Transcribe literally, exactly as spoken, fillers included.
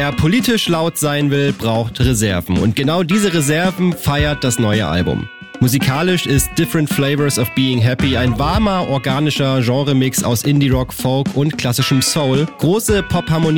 Wer politisch laut sein will, braucht Reserven. Und genau diese Reserven feiert das neue Album. Musikalisch ist Different Flavors of Being Happy ein warmer, organischer Genremix aus Indie-Rock, Folk und klassischem Soul. Große Pop-Harmonie